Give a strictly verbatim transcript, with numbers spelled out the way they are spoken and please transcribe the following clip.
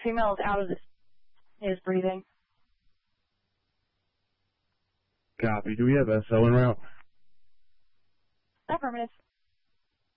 Female is out of this, is breathing. Copy. Do we have S O en route? Affirmative.